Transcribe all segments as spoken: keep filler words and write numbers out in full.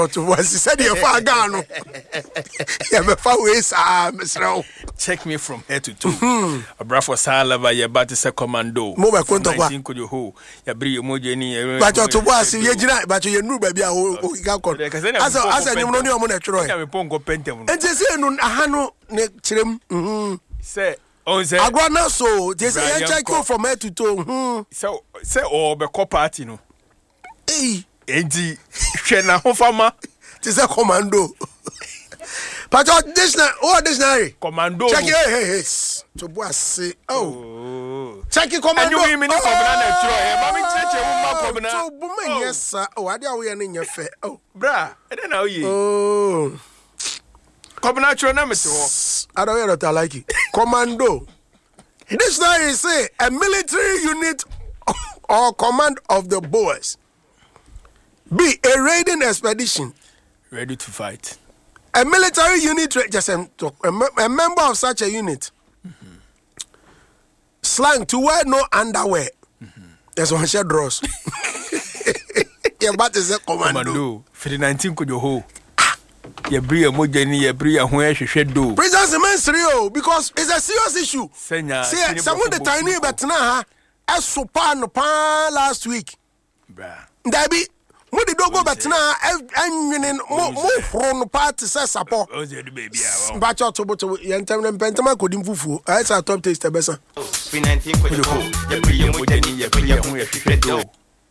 to was said you far gone. Yeah, but far away, Mister Check me from head to toe. A bra for Salava, your bat is a commando. Mobile contact. Could you hold your brie emoji? But to was you but you knew baby. As I knew no more natural. I pongo pentem. And just say, no, I know, Chrim. Say, oh, say, I got now so just check you from head to toe. So, say, oh, the copati no. Hey. Enti hwena ho fama ti say commando but this na what dictionary commando check it hey hey to boy say oh check it commando and you mean commando na tro e ma me cheche wo ma commando so bu me yes sir oh ade awo ye na fe oh bra e dey na oye oh commando tro na me se ho I don't hear that I like it commando dictionary say a military unit or command of the boys. B. A raiding expedition. Ready to fight. A military unit, just a, a member of such a unit. Mm-hmm. Slang to wear no underwear. Mm-hmm. That's one share draws. Yeah, but it's a commando. Commando. For the nineteen could you hold? You bring a mojani, you bring a where she should do. Prisoners menstrual because it's a serious issue. Senya. See, someone the tiny but now, as so pan pan last week. Bruh. Debbie. Mo di dogo betna enwene mo mo fro party say support o je di baby a ba cho to boto yentem mpentema kodim fufu I say top taste besa nineteen ko yo ya priye mo jani ya priye ho ya hwehwe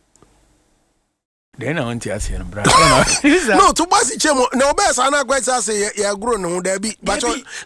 then I want to ask you bra no to basi chemo na obesa na kwetsa say ya grow no da bi ba cho